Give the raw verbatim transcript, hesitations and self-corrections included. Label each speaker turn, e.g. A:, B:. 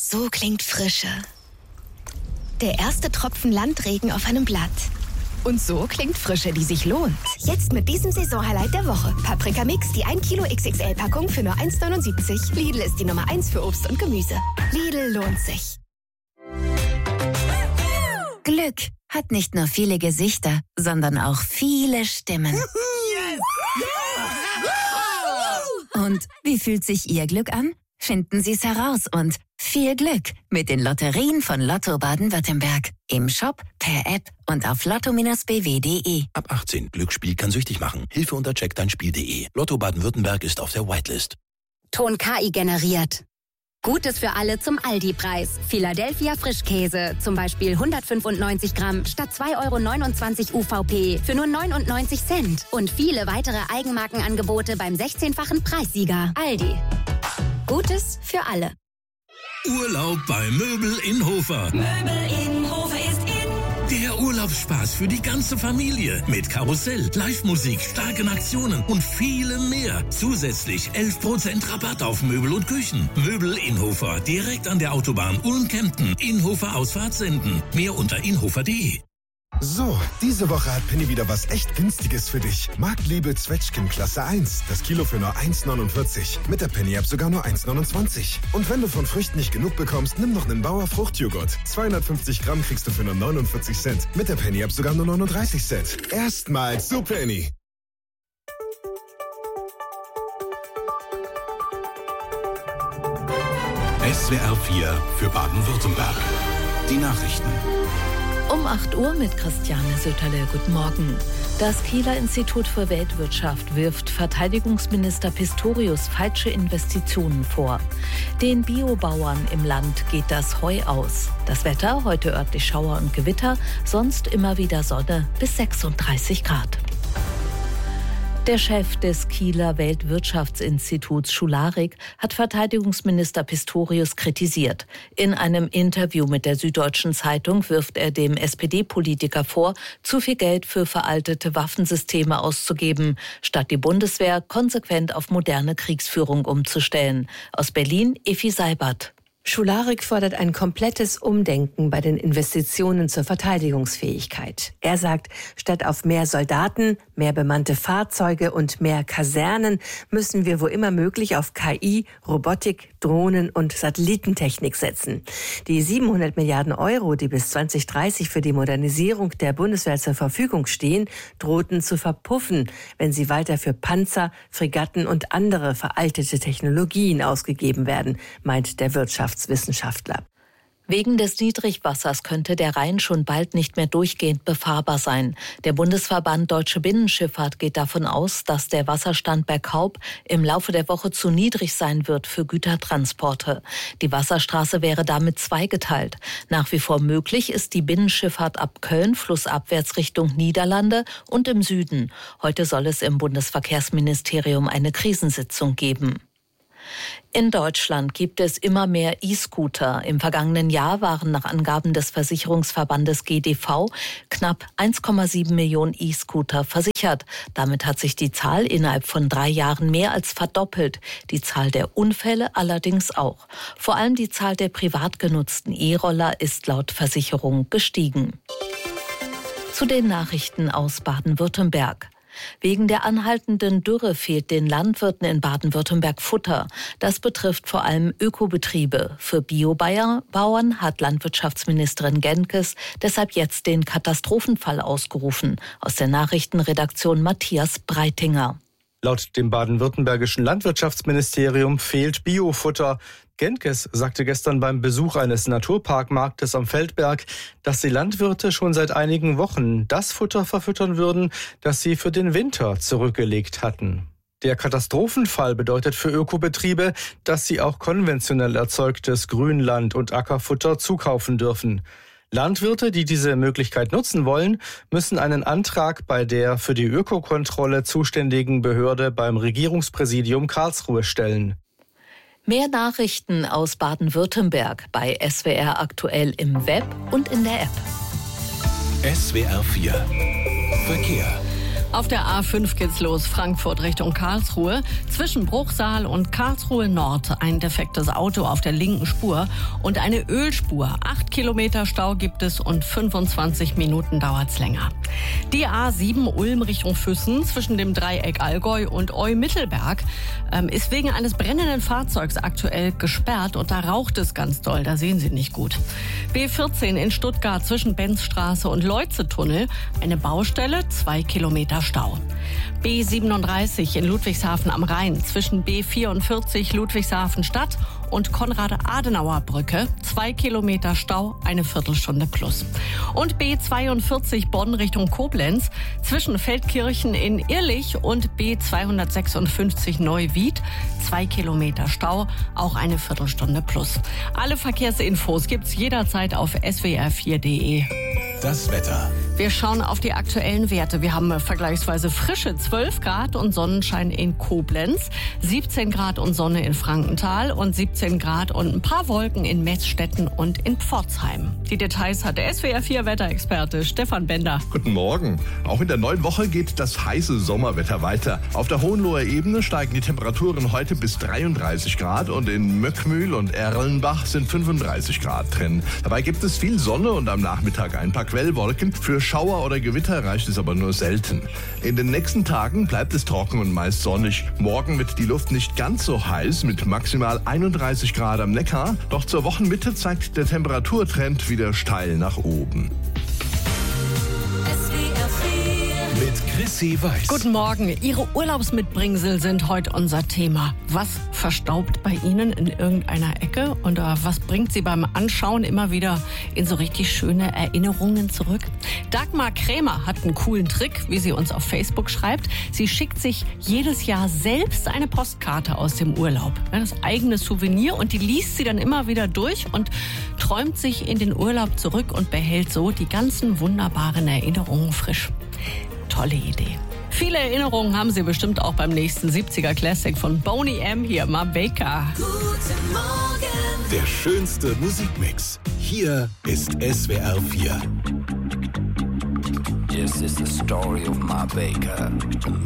A: So klingt Frische. Der erste Tropfen Landregen auf einem Blatt. Und so klingt Frische, die sich lohnt. Jetzt mit diesem Saisonhighlight der Woche. Paprika Mix, die ein Kilo X X L-Packung für nur eins Komma neunundsiebzig. Lidl ist die Nummer eins für Obst und Gemüse. Lidl lohnt sich.
B: Glück hat nicht nur viele Gesichter, sondern auch viele Stimmen. Und wie fühlt sich Ihr Glück an? Finden Sie es heraus und viel Glück mit den Lotterien von Lotto Baden-Württemberg. Im Shop, per App und auf lotto Bindestrich b w punkt d e.
C: Ab achtzehn. Glücksspiel kann süchtig machen. Hilfe unter check dein spiel punkt d e. Lotto Baden-Württemberg ist auf der Whitelist.
D: Ton K I generiert. Gutes für alle zum Aldi-Preis. Philadelphia Frischkäse, zum Beispiel hundertfünfundneunzig Gramm statt zwei Euro neunundzwanzig U V P für nur neunundneunzig Cent. Und viele weitere Eigenmarkenangebote beim sechzehnfachen Preissieger. Aldi. Gutes für alle.
E: Urlaub bei Möbel in Hofer.
F: Möbel in Hofer ist in.
E: Der Urlaubsspaß für die ganze Familie. Mit Karussell, Live-Musik, starken Aktionen und vielem mehr. Zusätzlich elf Prozent Rabatt auf Möbel und Küchen. Möbel in Hofer, direkt an der Autobahn Ulm-Kempten. Inhofer Ausfahrt senden. Mehr unter inhofer punkt d e.
G: So, diese Woche hat Penny wieder was echt Günstiges für dich. Marktliebe Zwetschgen Klasse eins. Das Kilo für nur eins Komma neunundvierzig. Mit der Penny-App sogar nur eins Komma neunundzwanzig. Und wenn du von Früchten nicht genug bekommst, nimm noch einen Bauer Fruchtjoghurt. zweihundertfünfzig Gramm kriegst du für nur neunundvierzig Cent. Mit der Penny-App sogar nur neununddreißig Cent. Erstmals zu Penny.
H: S W R vier für Baden-Württemberg. Die Nachrichten.
I: Um acht Uhr mit Christiane Söterle. Guten Morgen. Das Kieler Institut für Weltwirtschaft wirft Verteidigungsminister Pistorius falsche Investitionen vor. Den Biobauern im Land geht das Heu aus. Das Wetter, heute örtlich Schauer und Gewitter, sonst immer wieder Sonne bis sechsunddreißig Grad. Der Chef des Kieler Weltwirtschaftsinstituts Schularik hat Verteidigungsminister Pistorius kritisiert. In einem Interview mit der Süddeutschen Zeitung wirft er dem S P D-Politiker vor, zu viel Geld für veraltete Waffensysteme auszugeben, statt die Bundeswehr konsequent auf moderne Kriegsführung umzustellen. Aus Berlin, Effi Seibert.
J: Schularik fordert ein komplettes Umdenken bei den Investitionen zur Verteidigungsfähigkeit. Er sagt, statt auf mehr Soldaten, mehr bemannte Fahrzeuge und mehr Kasernen müssen wir wo immer möglich auf K I, Robotik, Drohnen und Satellitentechnik setzen. Die siebenhundert Milliarden Euro, die bis zwanzig dreißig für die Modernisierung der Bundeswehr zur Verfügung stehen, drohten zu verpuffen, wenn sie weiter für Panzer, Fregatten und andere veraltete Technologien ausgegeben werden, meint der Wirtschaftswissenschaftler.
I: Wegen des Niedrigwassers könnte der Rhein schon bald nicht mehr durchgehend befahrbar sein. Der Bundesverband Deutsche Binnenschifffahrt geht davon aus, dass der Wasserstand bei Kaub im Laufe der Woche zu niedrig sein wird für Gütertransporte. Die Wasserstraße wäre damit zweigeteilt. Nach wie vor möglich ist die Binnenschifffahrt ab Köln flussabwärts Richtung Niederlande und im Süden. Heute soll es im Bundesverkehrsministerium eine Krisensitzung geben. In Deutschland gibt es immer mehr E-Scooter. Im vergangenen Jahr waren nach Angaben des Versicherungsverbandes G D V knapp eins Komma sieben Millionen E-Scooter versichert. Damit hat sich die Zahl innerhalb von drei Jahren mehr als verdoppelt. Die Zahl der Unfälle allerdings auch. Vor allem die Zahl der privat genutzten E-Roller ist laut Versicherung gestiegen. Zu den Nachrichten aus Baden-Württemberg. Wegen der anhaltenden Dürre fehlt den Landwirten in Baden-Württemberg Futter. Das betrifft vor allem Ökobetriebe. Für Biobauern hat Landwirtschaftsministerin Genkes deshalb jetzt den Katastrophenfall ausgerufen. Aus der Nachrichtenredaktion Matthias Breitinger.
K: Laut dem baden-württembergischen Landwirtschaftsministerium fehlt Biofutter. Genkes sagte gestern beim Besuch eines Naturparkmarktes am Feldberg, dass die Landwirte schon seit einigen Wochen das Futter verfüttern würden, das sie für den Winter zurückgelegt hatten. Der Katastrophenfall bedeutet für Ökobetriebe, dass sie auch konventionell erzeugtes Grünland- und Ackerfutter zukaufen dürfen. Landwirte, die diese Möglichkeit nutzen wollen, müssen einen Antrag bei der für die Ökokontrolle zuständigen Behörde beim Regierungspräsidium Karlsruhe stellen.
I: Mehr Nachrichten aus Baden-Württemberg bei S W R aktuell im Web und in der App.
H: S W R vier Verkehr.
L: Auf der A fünf geht's los, Frankfurt Richtung Karlsruhe. Zwischen Bruchsal und Karlsruhe Nord ein defektes Auto auf der linken Spur und eine Ölspur. Acht Kilometer Stau gibt es und fünfundzwanzig Minuten dauert's länger. Die A sieben Ulm Richtung Füssen zwischen dem Dreieck Allgäu und Eu-Mittelberg ähm, ist wegen eines brennenden Fahrzeugs aktuell gesperrt und da raucht es ganz doll, da sehen Sie nicht gut. B vierzehn in Stuttgart zwischen Benzstraße und Leutze-Tunnel, eine Baustelle, zwei Kilometer Stau. B siebenunddreißig in Ludwigshafen am Rhein zwischen B vierundvierzig Ludwigshafen Stadt und Konrad-Adenauer-Brücke, zwei Kilometer Stau, eine Viertelstunde plus. Und B zweiundvierzig Bonn Richtung Koblenz zwischen Feldkirchen in Irlich und B zweihundertsechsundfünfzig Neuwied, zwei Kilometer Stau, auch eine Viertelstunde plus. Alle Verkehrsinfos gibt's jederzeit auf S W R vier punkt de.
C: Das Wetter.
L: Wir schauen auf die aktuellen Werte. Wir haben vergleichsweise frische zwölf Grad und Sonnenschein in Koblenz, siebzehn Grad und Sonne in Frankenthal und siebzehn Grad und ein paar Wolken in Meßstetten und in Pforzheim. Die Details hat der S W R vier Wetterexperte Stefan Bender.
M: Guten Morgen. Auch in der neuen Woche geht das heiße Sommerwetter weiter. Auf der Hohenloher Ebene steigen die Temperaturen heute bis dreiunddreißig Grad und in Möckmühl und Erlenbach sind fünfunddreißig Grad drin. Dabei gibt es viel Sonne und am Nachmittag ein paar Quellwolken. Für Schauer oder Gewitter reicht es aber nur selten. In den nächsten Tagen bleibt es trocken und meist sonnig. Morgen wird die Luft nicht ganz so heiß mit maximal einunddreißig Grad am Neckar. Doch zur Wochenmitte zeigt der Temperaturtrend wieder steil nach oben.
C: Mit Chrissy Weiß.
L: Guten Morgen. Ihre Urlaubsmitbringsel sind heute unser Thema. Was verstaubt bei Ihnen in irgendeiner Ecke? Und was bringt Sie beim Anschauen immer wieder in so richtig schöne Erinnerungen zurück? Dagmar Krämer hat einen coolen Trick, wie sie uns auf Facebook schreibt. Sie schickt sich jedes Jahr selbst eine Postkarte aus dem Urlaub. Das eigene Souvenir, und die liest sie dann immer wieder durch und träumt sich in den Urlaub zurück und behält so die ganzen wunderbaren Erinnerungen frisch. Tolle Idee. Viele Erinnerungen haben Sie bestimmt auch beim nächsten siebziger Classic von Boney M. Hier, Ma Baker.
F: Guten Morgen.
C: Der schönste Musikmix. Hier ist S W R vier.
N: This is the story of Ma Baker, a